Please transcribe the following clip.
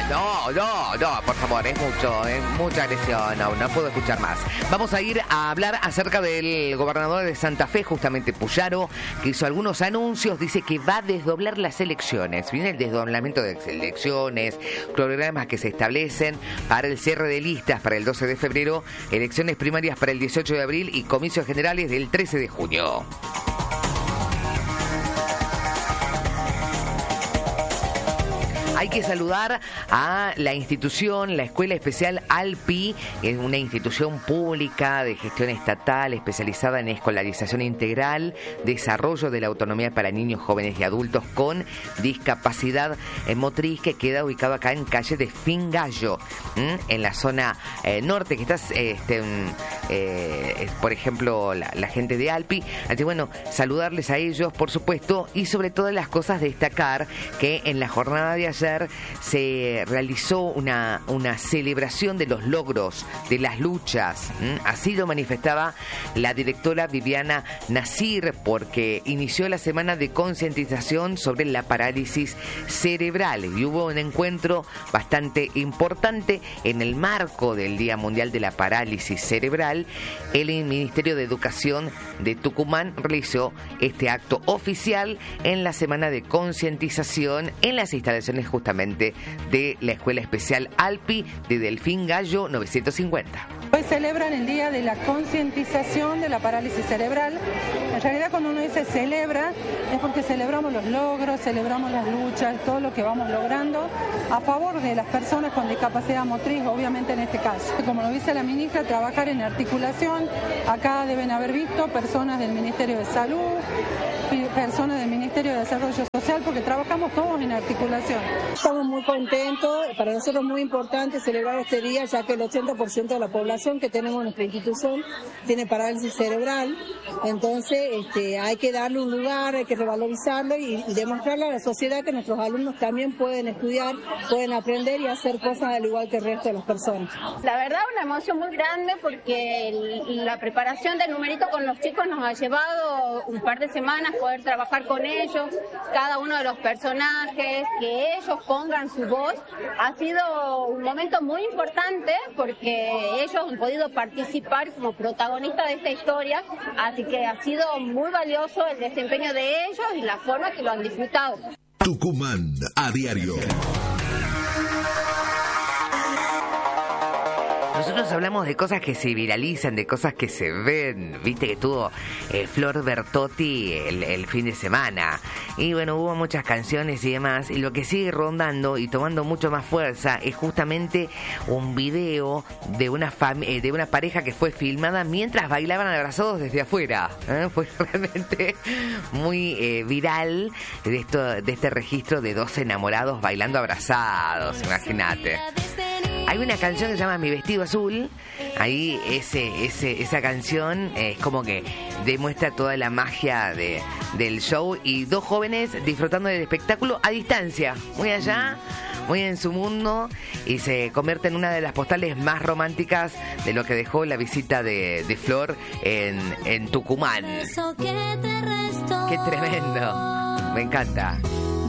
No, por favor, es mucha agresión, no puedo escuchar más. Vamos a ir a hablar acerca del gobernador de Santa Fe, justamente Puyaro, que hizo algunos anuncios, dice que va a desdoblar las elecciones. Viene el desdoblamiento de elecciones, cronogramas que se establecen para el cierre de listas para el 12 de febrero, elecciones primarias para el 18 de abril y comicios generales del 13 de junio. Hay que saludar a la institución, la Escuela Especial ALPI, es una institución pública de gestión estatal especializada en escolarización integral, desarrollo de la autonomía para niños, jóvenes y adultos con discapacidad motriz, que queda ubicado acá en calle de Fingallo, en la zona norte, que está, por ejemplo, la gente de ALPI. Así bueno, saludarles a ellos, por supuesto, y sobre todas las cosas destacar que en la jornada de ayer se realizó una celebración de los logros, de las luchas. Así lo manifestaba la directora Viviana Nasir, porque inició la semana de concientización sobre la parálisis cerebral y hubo un encuentro bastante importante en el marco del Día Mundial de la Parálisis Cerebral. El Ministerio de Educación de Tucumán realizó este acto oficial en la semana de concientización en las instalaciones justamente de la Escuela Especial ALPI de Delfín Gallo 950. Hoy celebran el Día de la Concientización de la Parálisis Cerebral. En realidad, cuando uno dice celebra, es porque celebramos los logros, celebramos las luchas, todo lo que vamos logrando a favor de las personas con discapacidad motriz, obviamente en este caso. Como lo dice la ministra, trabajar en articulación. Acá deben haber visto personas del Ministerio de Salud, personas del Ministerio de Desarrollo Social, porque trabajamos todos en articulación. Estamos muy contentos, para nosotros es muy importante celebrar este día, ya que el 80% de la población que tenemos en nuestra institución tiene parálisis cerebral. Entonces hay que darle un lugar, hay que revalorizarlo y demostrarle a la sociedad que nuestros alumnos también pueden estudiar, pueden aprender y hacer cosas al igual que el resto de las personas. La verdad, una emoción muy grande, porque la preparación del numerito con los chicos nos ha llevado un par de semanas poder trabajar con ellos, cada uno de los personajes, que ellos pongan su voz. Ha sido un momento muy importante porque ellos han podido participar como protagonistas de esta historia, así que ha sido muy valioso el desempeño de ellos y la forma que lo han disfrutado. Tucumán a diario. Nosotros hablamos de cosas que se viralizan, de cosas que se ven. Viste que tuvo Flor Bertotti el fin de semana. Y bueno, hubo muchas canciones y demás. Y lo que sigue rondando y tomando mucho más fuerza es justamente un video de una pareja que fue filmada mientras bailaban abrazados desde afuera. Fue realmente muy viral de este registro de dos enamorados bailando abrazados. Imagínate. Hay una canción que se llama Mi Vestido Azul. Ahí esa canción es como que demuestra toda la magia del show y dos jóvenes disfrutando del espectáculo a distancia, muy allá, muy en su mundo, y se convierte en una de las postales más románticas de lo que dejó la visita de Flor en Tucumán. Qué tremendo, me encanta.